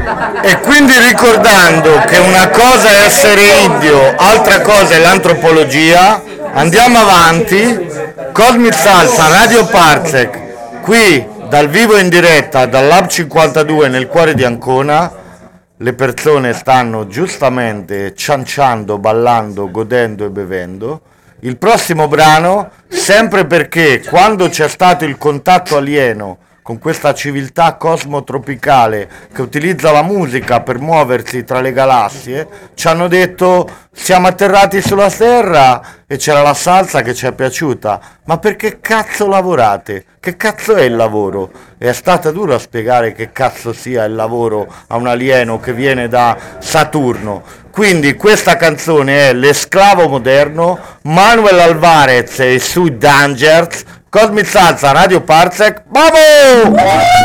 E quindi ricordando che una cosa è essere indio, altra cosa è l'antropologia, andiamo avanti. Cosmic Salsa, Radio Parsec, qui dal vivo in diretta dal Lab 52 nel cuore di Ancona. Le persone stanno giustamente cianciando, ballando, godendo e bevendo. Il prossimo brano, sempre perché quando c'è stato il contatto alieno con questa civiltà cosmotropicale che utilizza la musica per muoversi tra le galassie, ci hanno detto siamo atterrati sulla Terra e c'era la salsa che ci è piaciuta, ma perché cazzo lavorate? Che cazzo è il lavoro? E è stata dura spiegare che cazzo sia il lavoro a un alieno che viene da Saturno. Quindi questa canzone è L'esclavo moderno, Manuel Alvarez e i sui Dangers, Cosmic Salsa, Radio Parsec, bravo!